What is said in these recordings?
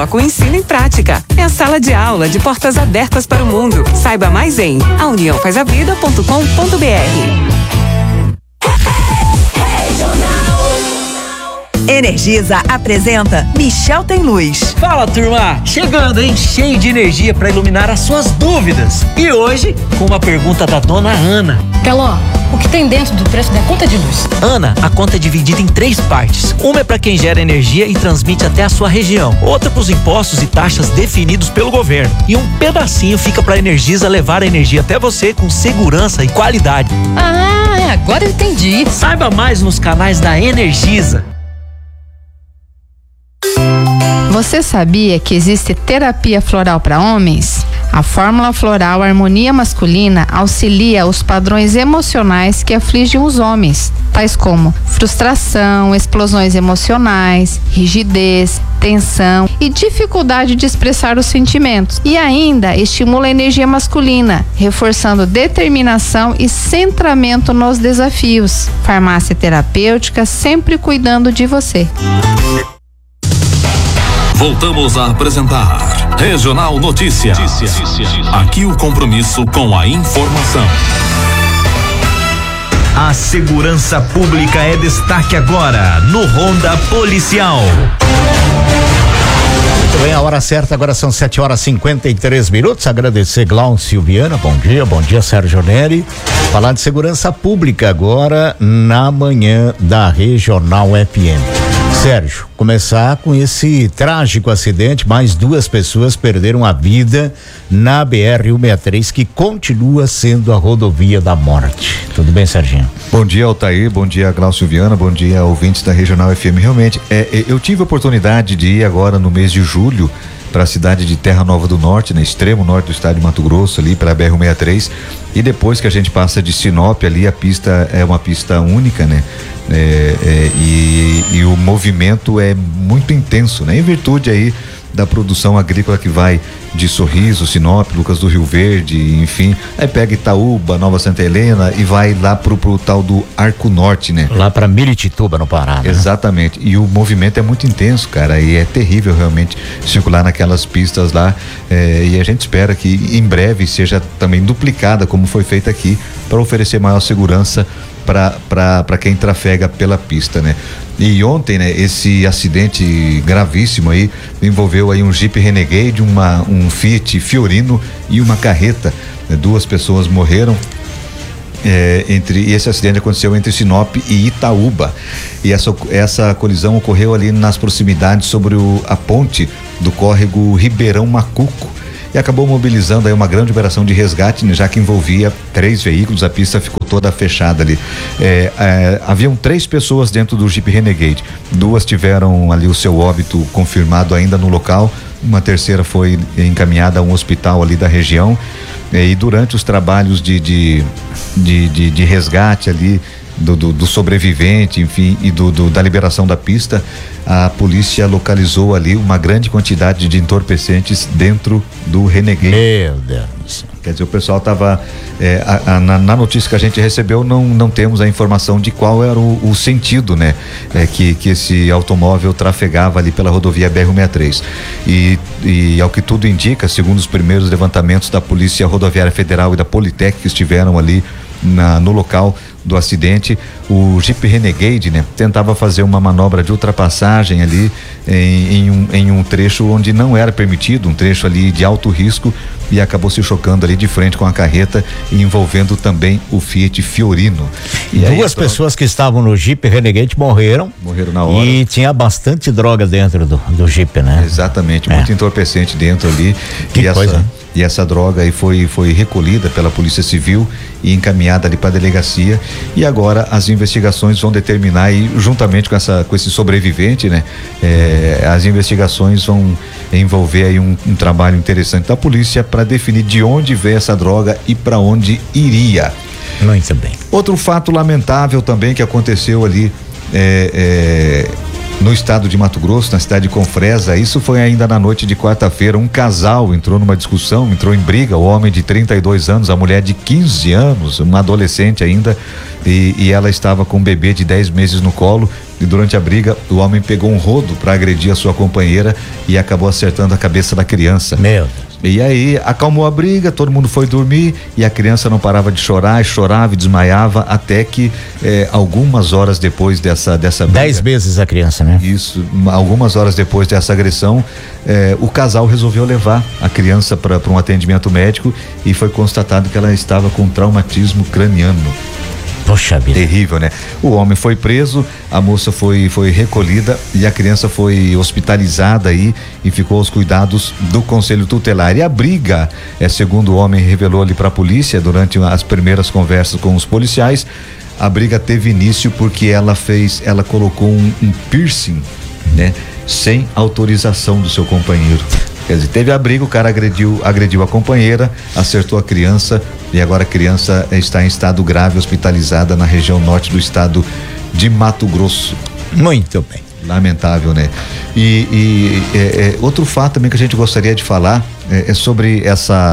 coloca o ensino em prática. É a sala de aula de portas abertas para o mundo. Saiba mais em auniãofazavida.com.br. Energisa apresenta Michel Tem Luz. Fala, turma! Chegando, hein? Cheio de energia para iluminar as suas dúvidas. E hoje, com uma pergunta da dona Ana. Teló, o que tem dentro do preço da conta de luz? Ana, a conta é dividida em 3 partes. Uma é para quem gera energia e transmite até a sua região. Outra para os impostos e taxas definidos pelo governo. E um pedacinho fica para a Energisa levar a energia até você com segurança e qualidade. Ah, agora eu entendi. Saiba mais nos canais da Energisa. Você sabia que existe terapia floral para homens? A fórmula floral Harmonia Masculina auxilia os padrões emocionais que afligem os homens, tais como frustração, explosões emocionais, rigidez, tensão e dificuldade de expressar os sentimentos. E ainda estimula a energia masculina, reforçando determinação e centramento nos desafios. Farmácia terapêutica, sempre cuidando de você. Voltamos a apresentar Regional Notícias. Aqui o compromisso com a informação. A segurança pública é destaque agora no Ronda Policial. Muito bem, a hora certa agora são 7h53. Agradecer Glaucio Viana, bom dia Sérgio Neri. Falar de segurança pública agora na manhã da Regional FM. Sérgio, começar com esse trágico acidente, mais 2 pessoas perderam a vida na BR-163, que continua sendo a rodovia da morte. Tudo bem, Serginho? Bom dia, Altair, bom dia, Glaucio Viana, bom dia, ouvintes da Regional FM. Realmente, eu tive a oportunidade de ir agora no mês de julho para a cidade de Terra Nova do Norte, no extremo norte do estado de Mato Grosso, ali para a BR-163, e depois que a gente passa de Sinop, ali a pista é uma pista única, né? E o movimento é muito intenso, né? Em virtude aí da produção agrícola que vai de Sorriso, Sinop, Lucas do Rio Verde, enfim, aí pega Itaúba, Nova Santa Helena e vai lá pro tal do Arco Norte, né? Lá pra Miritituba, no Pará, né? Exatamente, e o movimento é muito intenso, cara, e é terrível realmente circular naquelas pistas lá, e a gente espera que em breve seja também duplicada, como foi feita aqui, para oferecer maior segurança para quem trafega pela pista, né? E ontem, né, esse acidente gravíssimo aí envolveu aí um Jeep Renegade, um Fiat Fiorino e uma carreta, né? 2 pessoas morreram. Esse acidente aconteceu entre Sinop e Itaúba, e essa colisão ocorreu ali nas proximidades sobre a ponte do córrego Ribeirão Macuco, e acabou mobilizando aí uma grande operação de resgate, né, já que envolvia 3 veículos, a pista ficou toda fechada ali. Haviam 3 pessoas dentro do Jeep Renegade, 2 tiveram ali o seu óbito confirmado ainda no local, uma terceira foi encaminhada a um hospital ali da região, e durante os trabalhos de resgate ali do sobrevivente, enfim, e da liberação da pista, a polícia localizou ali uma grande quantidade de entorpecentes dentro do Renegade. Meu Deus. Quer dizer, o pessoal estava na notícia que a gente recebeu, não temos a informação de qual era o sentido, né? Que esse automóvel trafegava ali pela rodovia BR-163, e ao que tudo indica, segundo os primeiros levantamentos da Polícia Rodoviária Federal e da Politec que estiveram ali no local do acidente, o Jeep Renegade, né, tentava fazer uma manobra de ultrapassagem ali em um trecho onde não era permitido, um trecho ali de alto risco, e acabou se chocando ali de frente com a carreta, envolvendo também o Fiat Fiorino. E 2 pessoas que estavam no Jeep Renegade morreram na hora. E tinha bastante droga dentro do Jeep, né? Exatamente, muito entorpecente dentro ali. E essa droga aí foi recolhida pela Polícia Civil e encaminhada ali para a delegacia, e agora as investigações vão determinar aí, juntamente com esse sobrevivente, né? As investigações vão envolver aí um trabalho interessante da polícia para definir de onde veio essa droga e para onde iria. Muito bem. Outro fato lamentável também que aconteceu ali no estado de Mato Grosso, na cidade de Confresa. Isso foi ainda na noite de quarta-feira. Um casal entrou numa discussão, entrou em briga, o homem de 32 anos, a mulher de 15 anos, uma adolescente ainda, e ela estava com um bebê de 10 meses no colo, e durante a briga o homem pegou um rodo para agredir a sua companheira e acabou acertando a cabeça da criança. Meu Deus. E aí acalmou a briga, todo mundo foi dormir e a criança não parava de chorar, chorava e desmaiava até que algumas horas depois dessa briga, 10 meses a criança, né? Isso, algumas horas depois dessa agressão, o casal resolveu levar a criança para um atendimento médico e foi constatado que ela estava com traumatismo craniano. Poxa vida. Terrível, né? O homem foi preso, a moça foi recolhida e a criança foi hospitalizada aí e ficou aos cuidados do conselho tutelar. E a briga, segundo o homem revelou ali para a polícia durante as primeiras conversas com os policiais, a briga teve início porque ela colocou um piercing, né? Sem autorização do seu companheiro. Quer dizer, teve a briga, o cara agrediu a companheira, acertou a criança e agora a criança está em estado grave, hospitalizada na região norte do estado de Mato Grosso. Muito bem. Lamentável, né? E outro fato também que a gente gostaria de falar é sobre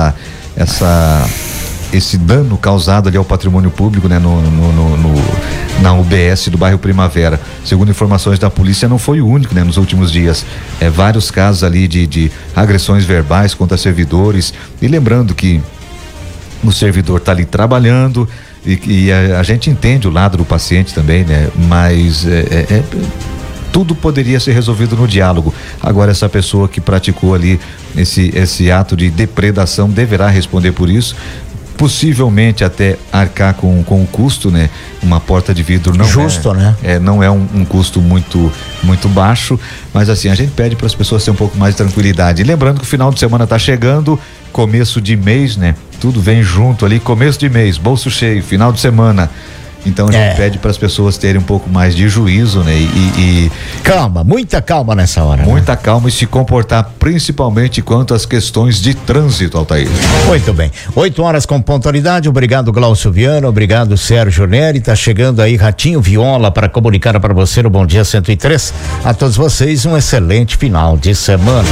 esse dano causado ali ao patrimônio público, né? Na UBS do bairro Primavera. Segundo informações da polícia, não foi o único, né? Nos últimos dias, vários casos ali de agressões verbais contra servidores, e lembrando que o servidor está ali trabalhando e a gente entende o lado do paciente também, né? Mas tudo poderia ser resolvido no diálogo. Agora essa pessoa que praticou ali esse ato de depredação deverá responder por isso, possivelmente até arcar com o custo, né? Uma porta de vidro não justo, né? Não é um custo muito baixo, mas assim, a gente pede para as pessoas ter um pouco mais de tranquilidade. E lembrando que o final de semana está chegando, começo de mês, né? Tudo vem junto ali, começo de mês, bolso cheio, final de semana. Então a gente pede para as pessoas terem um pouco mais de juízo, né? E calma, muita calma nessa hora. Muita calma e se comportar principalmente quanto às questões de trânsito, Altair. Muito bem. 8 horas com pontualidade. Obrigado, Glaucio Viana. Obrigado, Sérgio Neri. Tá chegando aí Ratinho Viola para comunicar para você no Bom Dia 103. A todos vocês um excelente final de semana.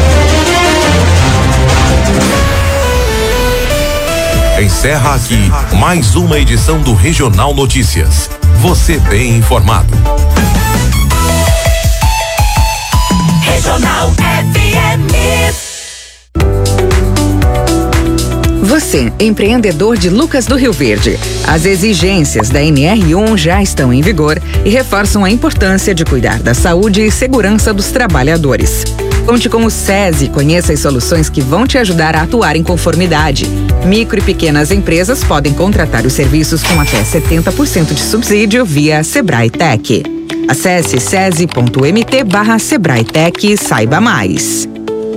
Encerra aqui mais uma edição do Regional Notícias. Você bem informado. Regional FM. Você, empreendedor de Lucas do Rio Verde. As exigências da NR1 já estão em vigor e reforçam a importância de cuidar da saúde e segurança dos trabalhadores. Conte com o SESI e conheça as soluções que vão te ajudar a atuar em conformidade. Micro e pequenas empresas podem contratar os serviços com até 70% de subsídio via Sebrae Tech. Acesse sesi.mt/SebraeTech e saiba mais.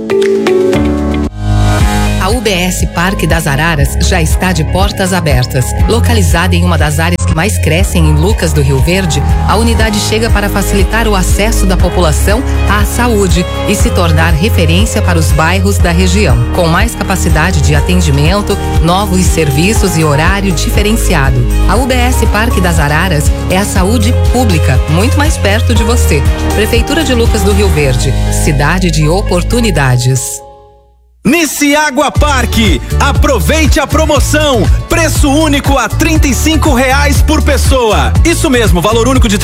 A UBS Parque das Araras já está de portas abertas. Localizada em uma das áreas que mais crescem em Lucas do Rio Verde, a unidade chega para facilitar o acesso da população à saúde e se tornar referência para os bairros da região. Com mais capacidade de atendimento, novos serviços e horário diferenciado. A UBS Parque das Araras é a saúde pública, muito mais perto de você. Prefeitura de Lucas do Rio Verde, cidade de oportunidades. Niciágua Parque, aproveite a promoção, preço único a R$ 35 por pessoa. Isso mesmo, valor único de